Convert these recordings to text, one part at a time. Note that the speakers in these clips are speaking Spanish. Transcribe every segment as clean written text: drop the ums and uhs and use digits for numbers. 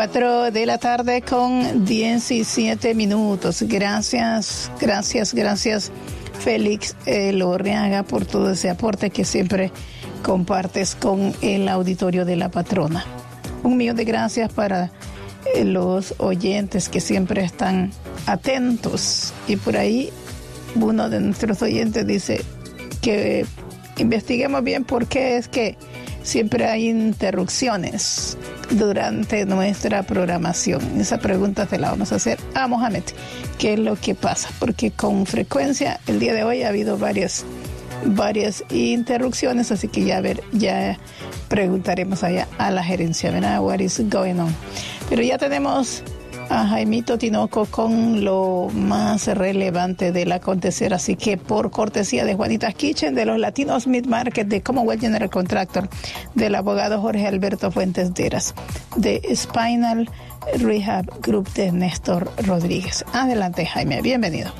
4 de la tarde con 17 minutos. Gracias, Félix Lorriaga, por todo ese aporte que siempre compartes con el auditorio de La Patrona. 1.000.000 de gracias para los oyentes que siempre están atentos. Y por ahí uno de nuestros oyentes dice que investiguemos bien por qué es que siempre hay interrupciones durante nuestra programación. Esa pregunta te la vamos a hacer a Mohamed. ¿Qué es lo que pasa? Porque con frecuencia el día de hoy ha habido varias interrupciones, así que ya preguntaremos allá a la gerencia, ¿verdad? What is going on? Pero ya tenemos a Jaimito Tinoco con lo más relevante del acontecer, así que por cortesía de Juanita's Kitchen, de los Latinos Meat Market, de Commonwealth General Contractor, del abogado Jorge Alberto Fuentes Deras, de Spinal Rehab Group de Néstor Rodríguez. Adelante, Jaime, bienvenido.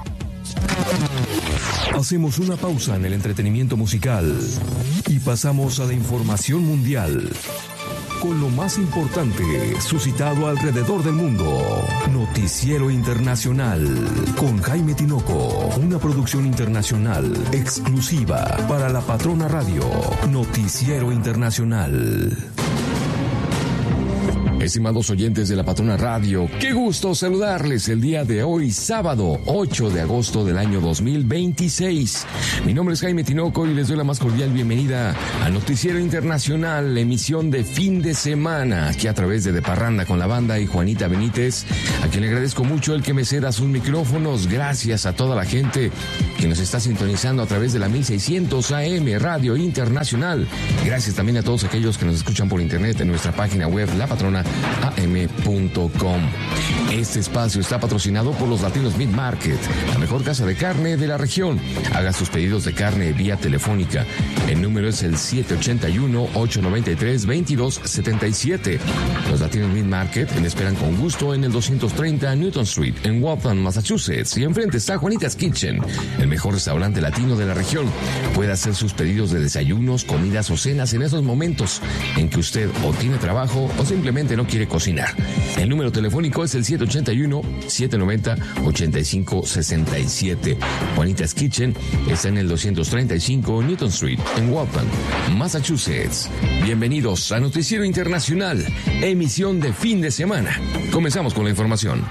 Hacemos una pausa en el entretenimiento musical y pasamos a la información mundial, con lo más importante suscitado alrededor del mundo. Noticiero Internacional con Jaime Tinoco, una producción internacional exclusiva para La Patrona Radio. Noticiero Internacional. Estimados oyentes de La Patrona Radio, qué gusto saludarles el día de hoy, sábado 8 de agosto del año 2026. Mi nombre es Jaime Tinoco y les doy la más cordial bienvenida a Noticiero Internacional, emisión de fin de semana, aquí a través de Parranda con la Banda y Juanita Benítez, a quien le agradezco mucho el que me ceda sus micrófonos. Gracias a toda la gente que nos está sintonizando a través de la 1600 AM Radio Internacional. Gracias también a todos aquellos que nos escuchan por internet en nuestra página web, lapatrona.am.com. Este espacio está patrocinado por los Latinos Meat Market, la mejor casa de carne de la región. Haga sus pedidos de carne vía telefónica. El número es el 781-893-2277. Los Latinos Meat Market le esperan con gusto en el 230 Newton Street, en Waltham, Massachusetts. Y enfrente está Juanita's Kitchen, el mejor restaurante latino de la región. Puede hacer sus pedidos de desayunos, comidas o cenas en esos momentos en que usted o tiene trabajo o simplemente no quiere cocinar. El número telefónico es el 781-790-8567. Juanita's Kitchen está en el 235 Newton Street, en Waltham, Massachusetts. Bienvenidos a Noticiero Internacional, emisión de fin de semana. Comenzamos con la información.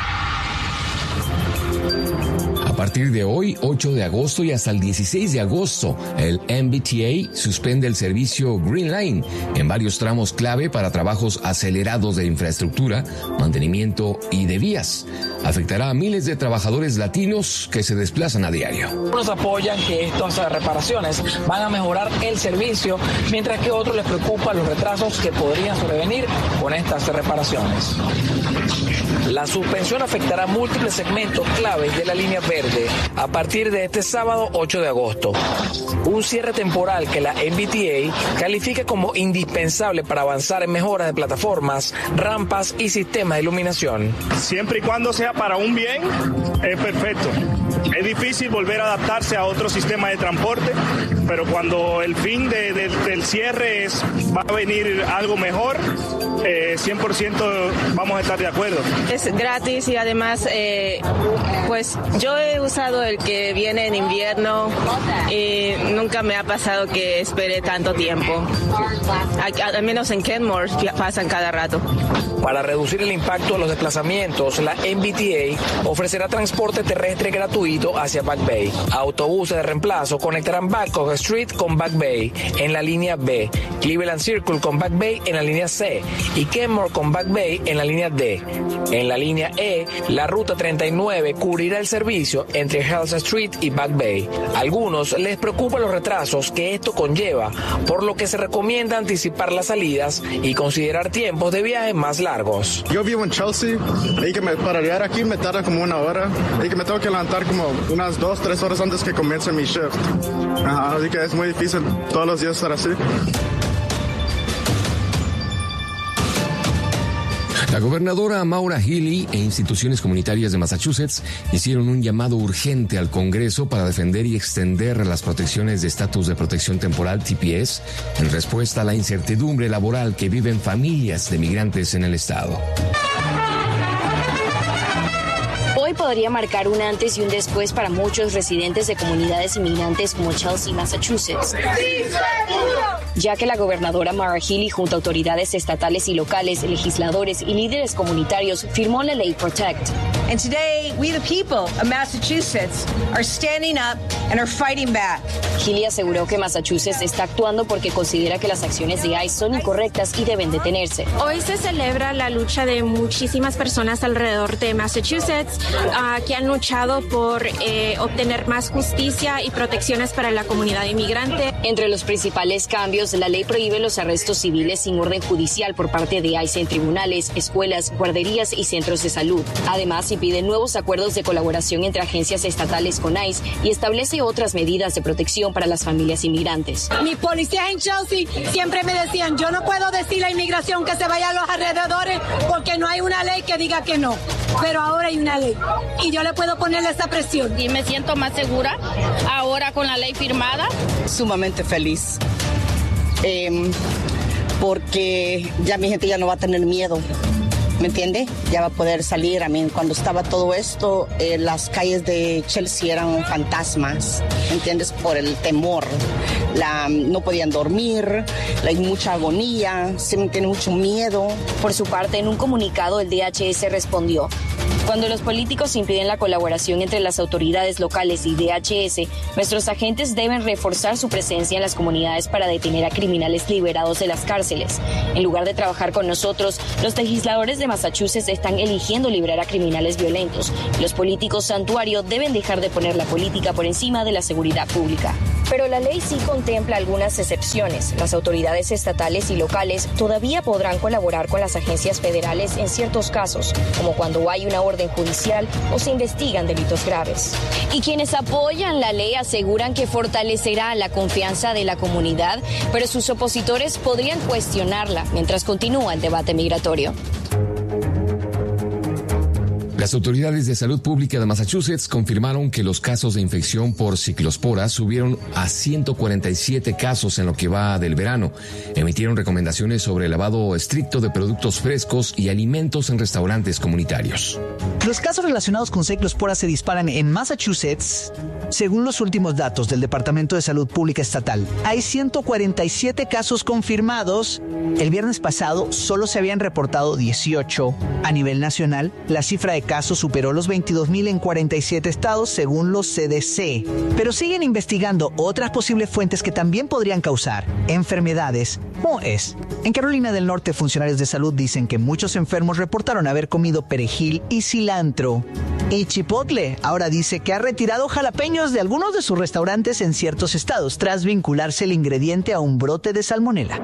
A partir de hoy, 8 de agosto y hasta el 16 de agosto, el MBTA suspende el servicio Green Line en varios tramos clave para trabajos acelerados de infraestructura, mantenimiento y de vías. Afectará a miles de trabajadores latinos que se desplazan a diario. Unos apoyan que estas reparaciones van a mejorar el servicio, mientras que a otros les preocupan los retrasos que podrían sobrevenir con estas reparaciones. La suspensión afectará múltiples segmentos claves de la línea verde a partir de este sábado 8 de agosto. Un cierre temporal que la MBTA califica como indispensable para avanzar en mejoras de plataformas, rampas y sistemas de iluminación. Siempre y cuando sea para un bien, es perfecto. Es difícil volver a adaptarse a otro sistema de transporte, pero cuando el fin del cierre va a venir algo mejor, 100% vamos a estar de acuerdo. Es gratis y además, pues yo he usado el que viene en invierno y nunca me ha pasado que espere tanto tiempo. Al menos en Kenmore pasan cada rato. Para reducir el impacto de los desplazamientos, la MBTA ofrecerá transporte terrestre gratuito hacia Back Bay. Autobuses de reemplazo conectarán Babcock Street con Back Bay en la línea B, Cleveland Circle con Back Bay en la línea C y Kenmore con Back Bay en la línea D. En la línea E, la ruta 39 cubrirá el servicio entre Halls Street y Back Bay. A algunos les preocupan los retrasos que esto conlleva, por lo que se recomienda anticipar las salidas y considerar tiempos de viaje más largos. Yo vivo en Chelsea y que para llegar aquí me tarda como una hora y que me tengo que levantar como unas 2-3 horas antes que comience mi shift. Así que es muy difícil todos los días estar así. La gobernadora Maura Healey e instituciones comunitarias de Massachusetts hicieron un llamado urgente al Congreso para defender y extender las protecciones de estatus de protección temporal TPS en respuesta a la incertidumbre laboral que viven familias de migrantes en el estado. Hoy podría marcar un antes y un después para muchos residentes de comunidades inmigrantes como Chelsea, Massachusetts, ya que la gobernadora Maura Healey, junto a autoridades estatales y locales, legisladores y líderes comunitarios, firmó la ley Protect. And today, we the people of Massachusetts are standing up and are fighting back. Healey aseguró que Massachusetts está actuando porque considera que las acciones de ICE son incorrectas y deben detenerse. Hoy se celebra la lucha de muchísimas personas alrededor de Massachusetts que han luchado por obtener más justicia y protecciones para la comunidad inmigrante. Entre los principales cambios, la ley prohíbe los arrestos civiles sin orden judicial por parte de ICE en tribunales, escuelas, guarderías y centros de salud. Además, se piden nuevos acuerdos de colaboración entre agencias estatales con ICE y establece otras medidas de protección para las familias inmigrantes. Mis policías en Chelsea siempre me decían, yo no puedo decir a la inmigración que se vaya a los alrededores porque no hay una ley que diga que no, pero ahora hay una ley y yo le puedo ponerle esa presión. Y me siento más segura ahora con la ley firmada. Sumamente feliz, porque ya mi gente ya no va a tener miedo. ¿Me entiende? Ya va a poder salir. Cuando estaba todo esto, las calles de Chelsea eran fantasmas, ¿me entiendes? Por el temor. No podían dormir, hay mucha agonía, se me tiene mucho miedo. Por su parte, en un comunicado, el DHS respondió: cuando los políticos impiden la colaboración entre las autoridades locales y DHS, nuestros agentes deben reforzar su presencia en las comunidades para detener a criminales liberados de las cárceles. En lugar de trabajar con nosotros, los legisladores de Massachusetts están eligiendo liberar a criminales violentos. Los políticos santuario deben dejar de poner la política por encima de la seguridad pública. Pero la ley sí contempla algunas excepciones. Las autoridades estatales y locales todavía podrán colaborar con las agencias federales en ciertos casos, como cuando hay una orden judicial o se investigan delitos graves. Y quienes apoyan la ley aseguran que fortalecerá la confianza de la comunidad, pero sus opositores podrían cuestionarla mientras continúa el debate migratorio. Las autoridades de salud pública de Massachusetts confirmaron que los casos de infección por ciclosporas subieron a 147 casos en lo que va del verano. Emitieron recomendaciones sobre el lavado estricto de productos frescos y alimentos en restaurantes comunitarios. Los casos relacionados con ciclosporas se disparan en Massachusetts. Según los últimos datos del Departamento de Salud Pública Estatal, hay 147 casos confirmados. El viernes pasado solo se habían reportado 18. A nivel nacional, la cifra de casos superó los 22,000 en 47 estados, según los CDC. Pero siguen investigando otras posibles fuentes que también podrían causar enfermedades. Moes. En Carolina del Norte, funcionarios de salud dicen que muchos enfermos reportaron haber comido perejil y cilantro. Y Chipotle ahora dice que ha retirado jalapeños de algunos de sus restaurantes en ciertos estados tras vincularse el ingrediente a un brote de salmonela.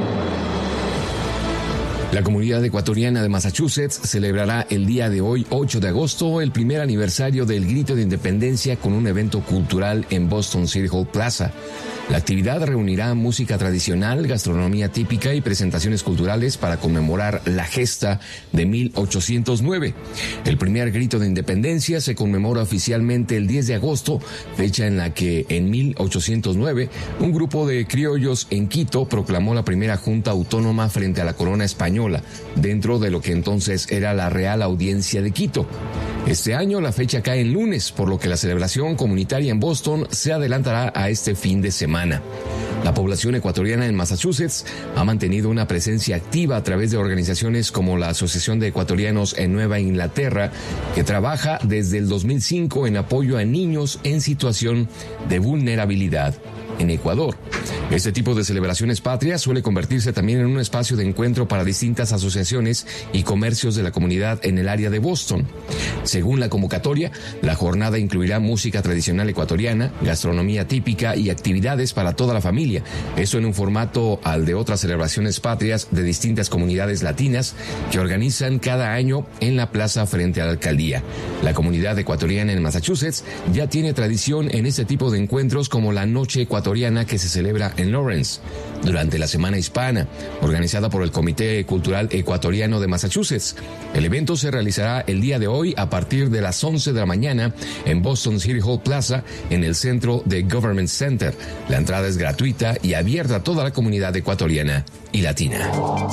La comunidad ecuatoriana de Massachusetts celebrará el día de hoy, 8 de agosto, el primer aniversario del Grito de Independencia con un evento cultural en Boston City Hall Plaza. La actividad reunirá música tradicional, gastronomía típica y presentaciones culturales para conmemorar la gesta de 1809. El primer Grito de Independencia se conmemora oficialmente el 10 de agosto, fecha en la que en 1809 un grupo de criollos en Quito proclamó la primera junta autónoma frente a la corona española, dentro de lo que entonces era la Real Audiencia de Quito. Este año la fecha cae en lunes, por lo que la celebración comunitaria en Boston se adelantará a este fin de semana. La población ecuatoriana en Massachusetts ha mantenido una presencia activa a través de organizaciones como la Asociación de Ecuatorianos en Nueva Inglaterra, que trabaja desde el 2005 en apoyo a niños en situación de vulnerabilidad en Ecuador. Este tipo de celebraciones patrias suele convertirse también en un espacio de encuentro para distintas asociaciones y comercios de la comunidad en el área de Boston. Según la convocatoria, la jornada incluirá música tradicional ecuatoriana, gastronomía típica y actividades para toda la familia. Esto en un formato al de otras celebraciones patrias de distintas comunidades latinas que organizan cada año en la plaza frente a la alcaldía. La comunidad ecuatoriana en Massachusetts ya tiene tradición en este tipo de encuentros, como la Noche Ecuatoriana, que se celebra en Lawrence, durante la Semana Hispana, organizada por el Comité Cultural Ecuatoriano de Massachusetts. El evento se realizará el día de hoy a partir de las 11 de la mañana en Boston City Hall Plaza, en el centro de Government Center. La entrada es gratuita y abierta a toda la comunidad ecuatoriana y latina.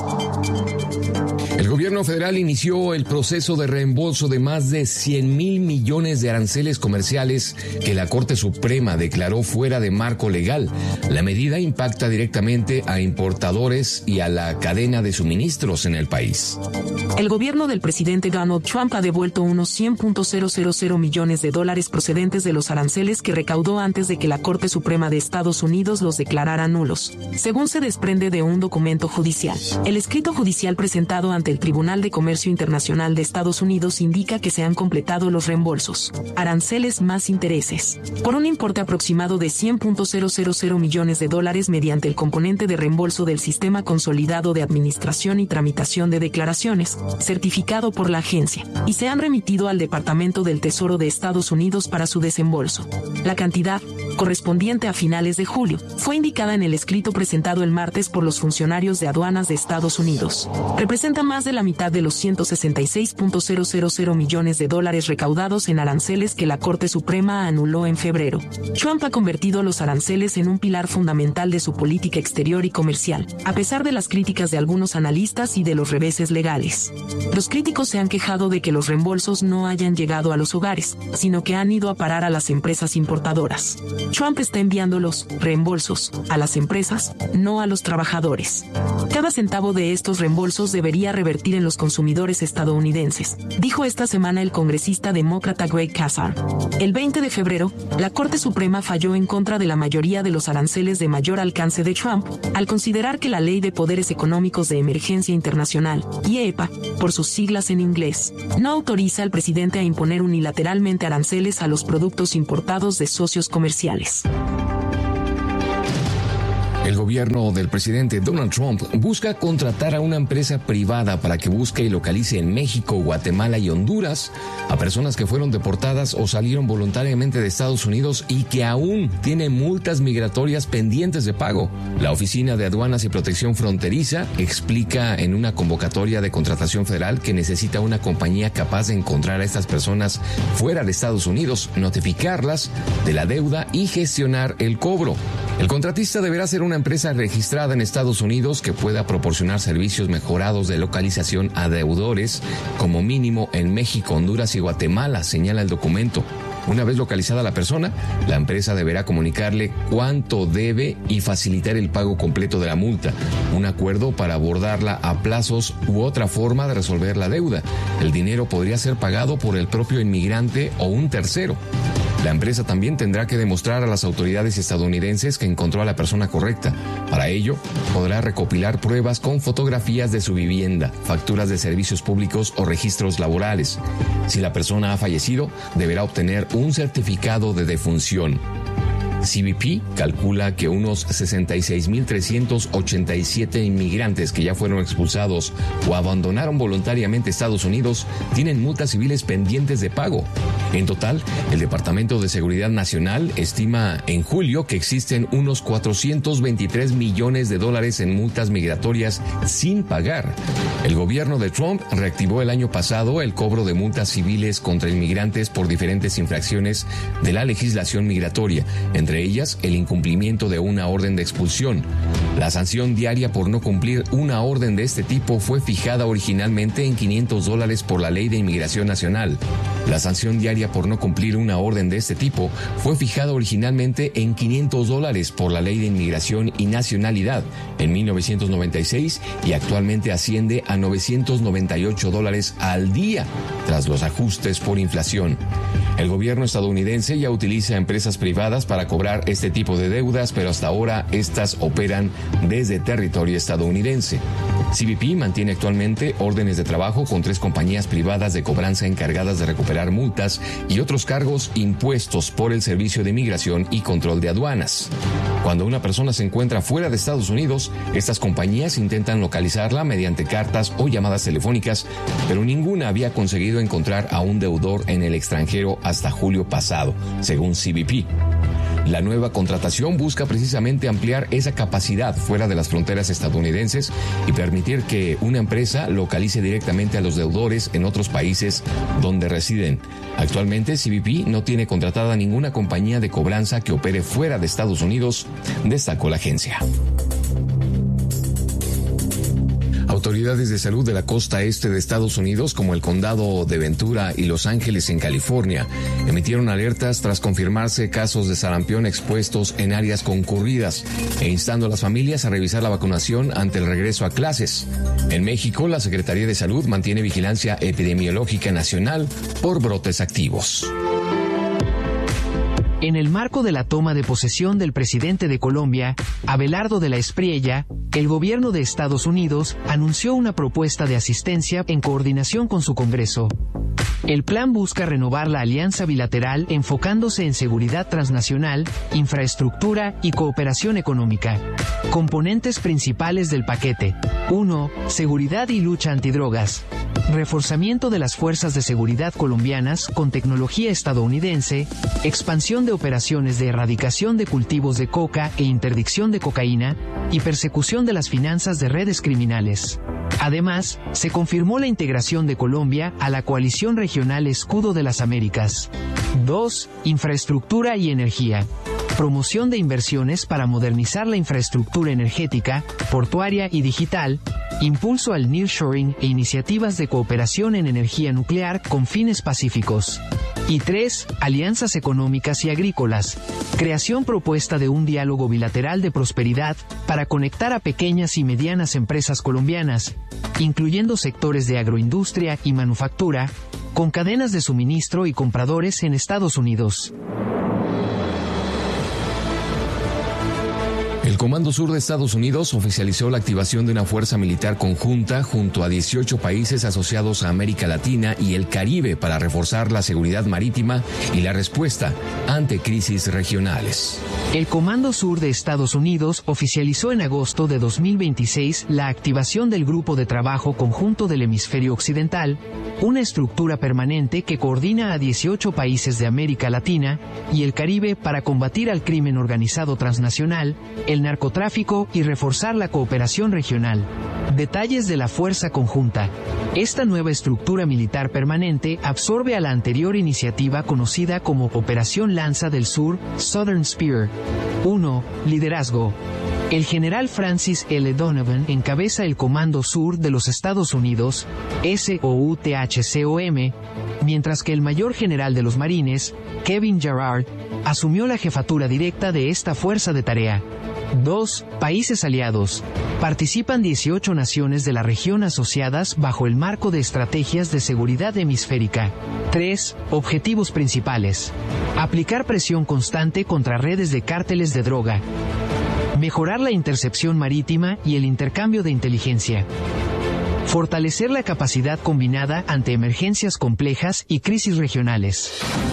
El gobierno federal inició el proceso de reembolso de más de 100,000 millones de aranceles comerciales que la Corte Suprema declaró fuera de marco legal. La medida impacta directamente a importadores y a la cadena de suministros en el país. El gobierno del presidente Donald Trump ha devuelto unos 100.000 millones de dólares procedentes de los aranceles que recaudó antes de que la Corte Suprema de Estados Unidos los declarara nulos, según se desprende de un documento judicial. El escrito judicial presentado ante el Tribunal de Comercio Internacional de Estados Unidos indica que se han completado los reembolsos, aranceles más intereses, por un importe aproximado de 100.000 millones de dólares mediante el componente de reembolso del Sistema Consolidado de Administración y Tramitación de Declaraciones, certificado por la agencia, y se han remitido al Departamento del Tesoro de Estados Unidos para su desembolso. La cantidad, correspondiente a finales de julio, fue indicada en el escrito presentado el martes por los funcionarios de aduanas de Estados Unidos. Representa más de la mitad de los 166.000 millones de dólares recaudados en aranceles que la Corte Suprema anuló en febrero. Trump ha convertido los aranceles en un pilar fundamental de su política exterior y comercial, a pesar de las críticas de algunos analistas y de los reveses legales. Los críticos se han quejado de que los reembolsos no hayan llegado a los hogares, sino que han ido a parar a las empresas importadoras. Trump está enviando los reembolsos a las empresas, no a los trabajadores. Cada centavo de estos reembolsos debería revertir en los consumidores estadounidenses, dijo esta semana el congresista demócrata Greg Casar. El 20 de febrero, la Corte Suprema falló en contra de la mayoría de los aranceles de mayor alcance de Trump, al considerar que la Ley de Poderes Económicos de Emergencia Internacional, IEEPA, por sus siglas en inglés, no autoriza al presidente a imponer unilateralmente aranceles a los productos importados de socios comerciales. El gobierno del presidente Donald Trump busca contratar a una empresa privada para que busque y localice en México, Guatemala y Honduras a personas que fueron deportadas o salieron voluntariamente de Estados Unidos y que aún tienen multas migratorias pendientes de pago. La Oficina de Aduanas y Protección Fronteriza explica en una convocatoria de contratación federal que necesita una compañía capaz de encontrar a estas personas fuera de Estados Unidos, notificarlas de la deuda y gestionar el cobro. El contratista deberá ser una empresa registrada en Estados Unidos que pueda proporcionar servicios mejorados de localización a deudores, como mínimo en México, Honduras y Guatemala, señala el documento. Una vez localizada la persona, la empresa deberá comunicarle cuánto debe y facilitar el pago completo de la multa, un acuerdo para abordarla a plazos u otra forma de resolver la deuda. El dinero podría ser pagado por el propio inmigrante o un tercero. La empresa también tendrá que demostrar a las autoridades estadounidenses que encontró a la persona correcta. Para ello, podrá recopilar pruebas con fotografías de su vivienda, facturas de servicios públicos o registros laborales. Si la persona ha fallecido, deberá obtener un certificado de defunción. CBP calcula que unos 66.387 inmigrantes que ya fueron expulsados o abandonaron voluntariamente Estados Unidos tienen multas civiles pendientes de pago. En total, el Departamento de Seguridad Nacional estima en julio que existen unos 423 millones de dólares en multas migratorias sin pagar. El gobierno de Trump reactivó el año pasado el cobro de multas civiles contra inmigrantes por diferentes infracciones de la legislación migratoria, entre ellas el incumplimiento de una orden de expulsión. La sanción diaria por no cumplir una orden de este tipo fue fijada originalmente en $500 por la Ley de Inmigración Nacional. La sanción diaria por no cumplir una orden de este tipo fue fijada originalmente en $500 por la Ley de Inmigración y Nacionalidad en 1996 y actualmente asciende a $998 al día tras los ajustes por inflación. El gobierno estadounidense ya utiliza empresas privadas para cobrar este tipo de deudas, pero hasta ahora estas operan desde territorio estadounidense. CBP mantiene actualmente órdenes de trabajo con 3 compañías privadas de cobranza encargadas de recuperar multas y otros cargos impuestos por el Servicio de Migración y Control de Aduanas. Cuando una persona se encuentra fuera de Estados Unidos, estas compañías intentan localizarla mediante cartas o llamadas telefónicas, pero ninguna había conseguido encontrar a un deudor en el extranjero hasta julio pasado, según CBP. La nueva contratación busca precisamente ampliar esa capacidad fuera de las fronteras estadounidenses y permitir que una empresa localice directamente a los deudores en otros países donde residen. Actualmente, CBP no tiene contratada ninguna compañía de cobranza que opere fuera de Estados Unidos, destacó la agencia. Autoridades de salud de la costa este de Estados Unidos, como el condado de Ventura y Los Ángeles en California, emitieron alertas tras confirmarse casos de sarampión expuestos en áreas concurridas e instando a las familias a revisar la vacunación ante el regreso a clases. En México, la Secretaría de Salud mantiene vigilancia epidemiológica nacional por brotes activos. En el marco de la toma de posesión del presidente de Colombia, Abelardo de la Espriella, el gobierno de Estados Unidos anunció una propuesta de asistencia en coordinación con su Congreso. El plan busca renovar la alianza bilateral enfocándose en seguridad transnacional, infraestructura y cooperación económica. Componentes principales del paquete. 1. Seguridad y lucha antidrogas. Reforzamiento de las fuerzas de seguridad colombianas con tecnología estadounidense, expansión de operaciones de erradicación de cultivos de coca e interdicción de cocaína, y persecución de las finanzas de redes criminales. Además, se confirmó la integración de Colombia a la coalición regional Escudo de las Américas. 2. Infraestructura y energía. Promoción de inversiones para modernizar la infraestructura energética, portuaria y digital, impulso al nearshoring e iniciativas de cooperación en energía nuclear con fines pacíficos. Y 3. Alianzas económicas y agrícolas. Creación propuesta de un diálogo bilateral de prosperidad para conectar a pequeñas y medianas empresas colombianas, incluyendo sectores de agroindustria y manufactura, con cadenas de suministro y compradores en Estados Unidos. El Comando Sur de Estados Unidos oficializó la activación de una fuerza militar conjunta junto a 18 países asociados a América Latina y el Caribe para reforzar la seguridad marítima y la respuesta ante crisis regionales. El Comando Sur de Estados Unidos oficializó en agosto de 2026 la activación del Grupo de Trabajo Conjunto del Hemisferio Occidental, una estructura permanente que coordina a 18 países de América Latina y el Caribe para combatir al crimen organizado transnacional, el narcotráfico y reforzar la cooperación regional. Detalles de la fuerza conjunta. Esta nueva estructura militar permanente absorbe a la anterior iniciativa conocida como Operación Lanza del Sur, Southern Spear. 1. Liderazgo. El general Francis L. Donovan encabeza el Comando Sur de los Estados Unidos, SOUTHCOM, mientras que el mayor general de los marines, Kevin Jarrard, asumió la jefatura directa de esta fuerza de tarea. 2. Países aliados. Participan 18 naciones de la región asociadas bajo el marco de estrategias de seguridad hemisférica. 3. Objetivos principales. Aplicar presión constante contra redes de cárteles de droga. Mejorar la intercepción marítima y el intercambio de inteligencia. Fortalecer la capacidad combinada ante emergencias complejas y crisis regionales.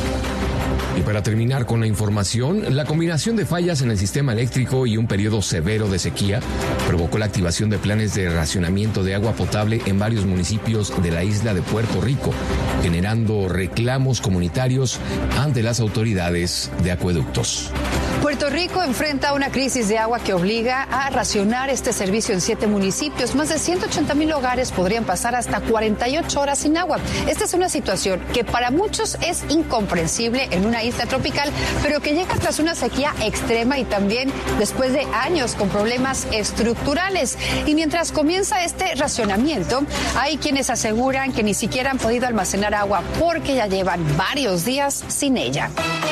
Y para terminar con la información, la combinación de fallas en el sistema eléctrico y un periodo severo de sequía provocó la activación de planes de racionamiento de agua potable en varios municipios de la isla de Puerto Rico, generando reclamos comunitarios ante las autoridades de acueductos. Puerto Rico enfrenta una crisis de agua que obliga a racionar este servicio en 7 municipios. Más de 180,000 hogares podrían pasar hasta 48 horas sin agua. Esta es una situación que para muchos es incomprensible en una isla tropical, pero que llega tras una sequía extrema y también después de años con problemas estructurales. Y mientras comienza este racionamiento, hay quienes aseguran que ni siquiera han podido almacenar agua porque ya llevan varios días sin ella.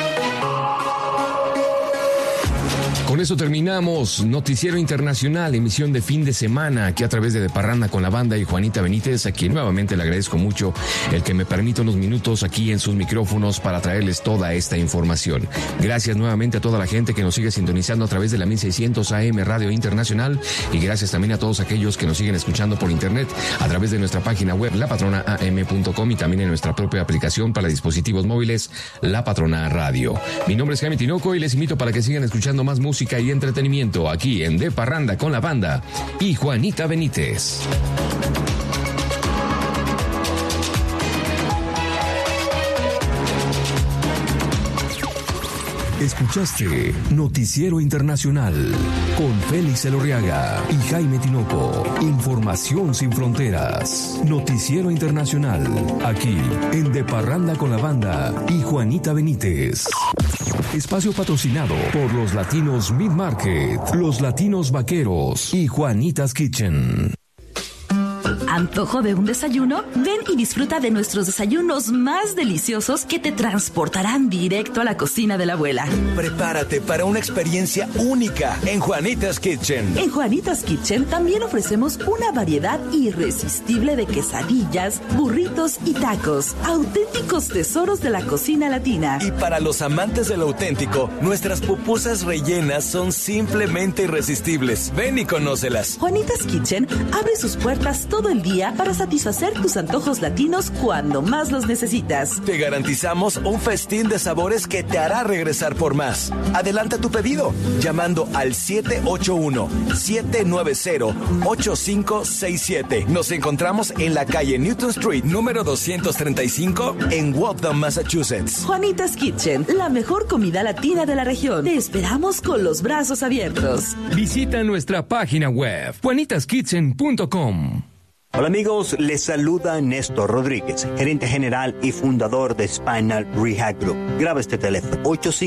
Con eso terminamos. Noticiero Internacional, emisión de fin de semana, aquí a través de Parranda con la Banda y Juanita Benítez, a quien nuevamente le agradezco mucho el que me permita unos minutos aquí en sus micrófonos para traerles toda esta información. Gracias nuevamente a toda la gente que nos sigue sintonizando a través de la 1600 AM Radio Internacional y gracias también a todos aquellos que nos siguen escuchando por internet a través de nuestra página web lapatronaam.com y también en nuestra propia aplicación para dispositivos móviles La Patrona Radio. Mi nombre es Jaime Tinoco y les invito para que sigan escuchando más música y entretenimiento aquí en De Parranda con la Banda y Juanita Benítez. Escuchaste Noticiero Internacional con Félix Elorriaga y Jaime Tinoco. Información sin fronteras. Noticiero Internacional, aquí en De Parranda con la Banda y Juanita Benítez. Espacio patrocinado por los Latinos Meat Market, los Latinos Vaqueros y Juanitas Kitchen. ¿Antojo de un desayuno? Ven y disfruta de nuestros desayunos más deliciosos que te transportarán directo a la cocina de la abuela. Prepárate para una experiencia única en Juanitas Kitchen. En Juanitas Kitchen también ofrecemos una variedad irresistible de quesadillas, burritos y tacos, auténticos tesoros de la cocina latina. Y para los amantes de lo auténtico, nuestras pupusas rellenas son simplemente irresistibles. Ven y conócelas. Juanitas Kitchen abre sus puertas todo el día para satisfacer tus antojos latinos cuando más los necesitas. Te garantizamos un festín de sabores que te hará regresar por más. Adelanta tu pedido llamando al 781-790-8567. Nos encontramos en la calle Newton Street, número 235, en Waltham, Massachusetts. Juanitas Kitchen, la mejor comida latina de la región. Te esperamos con los brazos abiertos. Visita nuestra página web, juanitaskitchen.com. Hola amigos, les saluda Néstor Rodríguez, gerente general y fundador de Spinal Rehab Group. Graba este teléfono,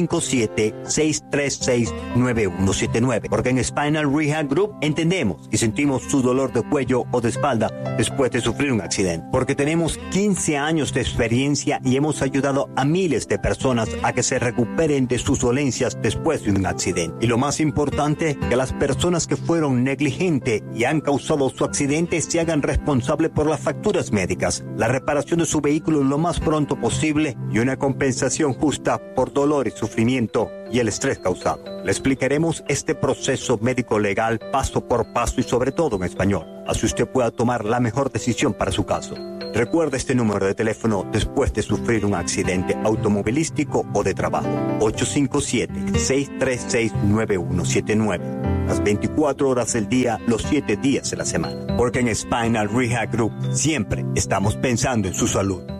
857-636-9179, porque en Spinal Rehab Group entendemos y sentimos su dolor de cuello o de espalda después de sufrir un accidente, porque tenemos 15 años de experiencia y hemos ayudado a miles de personas a que se recuperen de sus dolencias después de un accidente. Y lo más importante, que las personas que fueron negligentes y han causado su accidente se hagan responsable por las facturas médicas, la reparación de su vehículo lo más pronto posible y una compensación justa por dolor y sufrimiento y el estrés causado. Le explicaremos este proceso médico legal paso por paso y sobre todo en español, así usted pueda tomar la mejor decisión para su caso. Recuerda este número de teléfono después de sufrir un accidente automovilístico o de trabajo, 857-636-9179. Las 24 horas del día, los 7 días de la semana. Porque en Spinal Rehab Group siempre estamos pensando en su salud.